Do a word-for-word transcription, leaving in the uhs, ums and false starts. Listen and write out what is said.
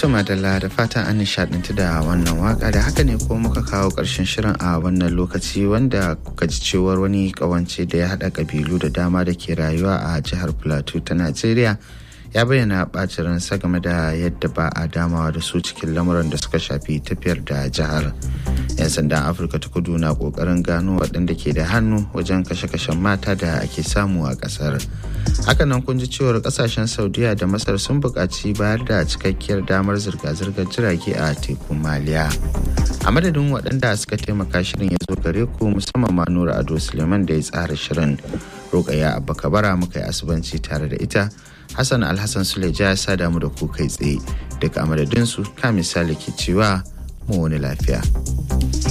Tuma da da fatan an nishadantu da wannan waka da haka ne ko muka kawo ƙarshen shirin a wannan lokaci wanda kuka ji cewar wani ƙawance da ya haɗa ƙabilu da dama da ke rayuwa a jihar Plateau ta Najeriya ya bayyana ɓacin ransa game da yadda ba a damawa da su cikin lamuran da suka shafi tafiyar da jihar. 'Yan sandan Afirka ta Kudu na ƙoƙarin gano waɗanda ke da hannu wajen kashe-kashen mata da ake samu a ƙasar. Hakanan kun ji cewar ƙasashen Saudiya da Masar sun buƙaci bayar da cikakkiyar damar zirga-zirgar jirage a tekun Maliya. A madadin waɗanda suka taimaka shirin ya zo gare ku musamman ma Nura Ado Suleiman da ya tsara shirin. Rokaya Abba Kabara muka yi asubanci tare da ita. Hassan Alhassan Suleja ya sada mu da ku kai tsaye. Daga amadadinsu ka misali ke cewa mu wani lafiya.